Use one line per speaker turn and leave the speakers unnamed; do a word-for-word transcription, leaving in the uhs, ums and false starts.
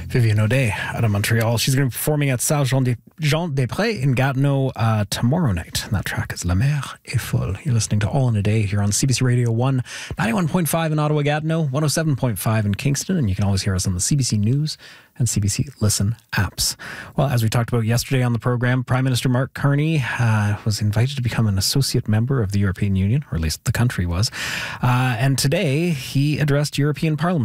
Vivian O'Day out of Montreal. She's going to be performing at Salle Jean, Jean Desprez in Gatineau uh, tomorrow night. And that track is La Mer est Folle. You're listening to All in a Day here on C B C Radio one, ninety-one point five in Ottawa, Gatineau, one oh seven point five in Kingston. And you can always hear us on the C B C News and C B C Listen apps. Well, as we talked about yesterday on the program, Prime Minister Mark Carney uh, was invited to become an associate member of the European Union, or at least the country was. Uh, and today he addressed European Parliament.